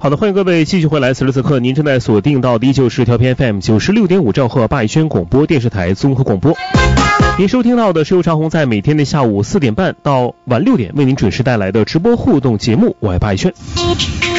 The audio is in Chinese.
好的，欢迎各位继续回来，此时此刻您正在锁定到的就是调频 FM 96.5兆赫霸轩广播电视台综合广播。您收听到的是由长虹在每天的下午4点半到晚6点为您准时带来的直播互动节目，我爱霸轩。